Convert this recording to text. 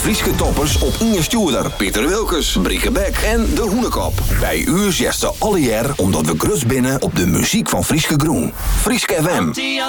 Frieske toppers op Inge Stuurder, Pieter Wilkes, Brieke Beck en De Hoenekop. Bij u zesten alle jaar omdat we grus binnen op de muziek van Frieske Groen. Frieske FM.